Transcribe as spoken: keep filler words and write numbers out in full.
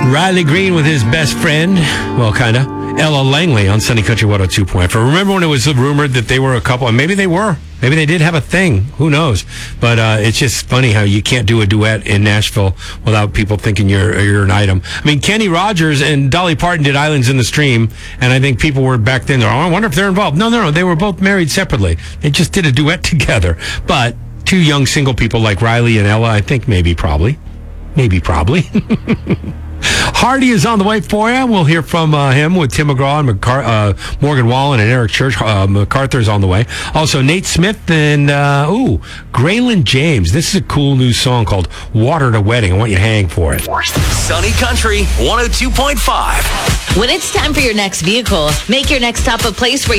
Riley Green with his best friend, well, kind of, Ella Langley on Sunny Country one oh two point four. Remember when it was rumored that they were a couple? And maybe they were. Maybe they did have a thing. Who knows? But uh, it's just funny how you can't do a duet in Nashville without people thinking you're you're an item. I mean, Kenny Rogers and Dolly Parton did Islands in the Stream, and I think people were back then, oh, I wonder if they're involved. No, no, no. They were both married separately. They just did a duet together. But two young single people like Riley and Ella, I think maybe, probably. Maybe, probably. Hardy is on the way for you. We'll hear from uh, him with Tim McGraw and McCar- uh, Morgan Wallen and Eric Church. Uh, MacArthur's on the way. Also, Nate Smith and, uh, ooh, Graylin James. This is a cool new song called Water at a Wedding. I want you to hang for it. Sunny Country one oh two point five. When it's time for your next vehicle, make your next stop a place where